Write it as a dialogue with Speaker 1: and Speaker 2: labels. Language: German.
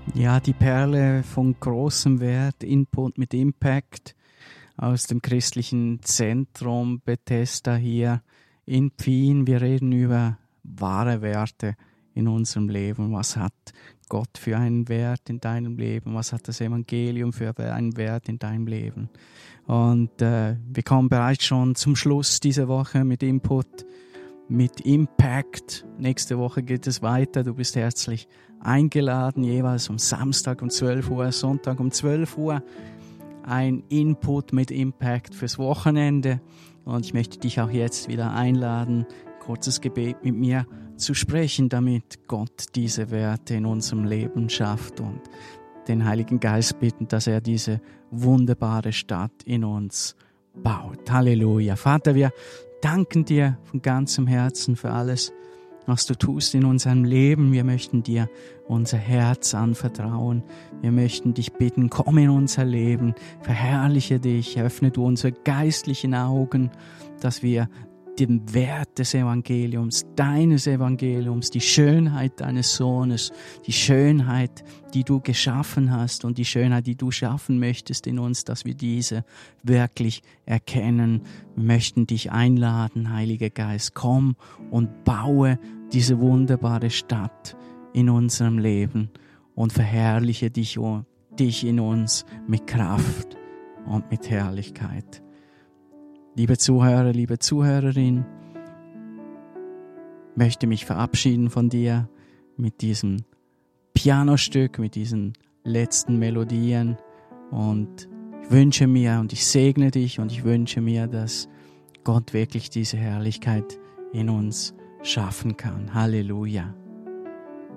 Speaker 1: Ja, die Perle von großem Wert, Input mit Impact aus dem christlichen Zentrum Bethesda hier in Pfien. Wir reden über wahre Werte in unserem Leben. Was hat Gott für einen Wert in deinem Leben? Was hat das Evangelium für einen Wert in deinem Leben? Und wir kommen bereits schon zum Schluss dieser Woche mit Input, mit Impact. Nächste Woche geht es weiter. Du bist herzlich eingeladen, jeweils um Samstag um 12 Uhr, Sonntag um 12 Uhr. Ein Input mit Impact fürs Wochenende. Und ich möchte dich auch jetzt wieder einladen, kurzes Gebet mit mir zu sprechen, damit Gott diese Werte in unserem Leben schafft und den Heiligen Geist bitten, dass er diese wunderbare Stadt in uns baut. Halleluja. Vater, wir danken dir von ganzem Herzen für alles, was du tust in unserem Leben. Wir möchten dir unser Herz anvertrauen. Wir möchten dich bitten, komm in unser Leben, verherrliche dich, öffne du unsere geistlichen Augen, dass wir den Wert des Evangeliums, deines Evangeliums, die Schönheit deines Sohnes, die Schönheit, die du geschaffen hast und die Schönheit, die du schaffen möchtest in uns, dass wir diese wirklich erkennen. Wir möchten dich einladen, Heiliger Geist, komm und baue diese wunderbare Stadt in unserem Leben und verherrliche dich in uns mit Kraft und mit Herrlichkeit. Liebe Zuhörer, liebe Zuhörerin, möchte mich verabschieden von dir mit diesem Pianostück, mit diesen letzten Melodien und ich wünsche mir und ich segne dich und ich wünsche mir, dass Gott wirklich diese Herrlichkeit in uns schaffen kann. Halleluja.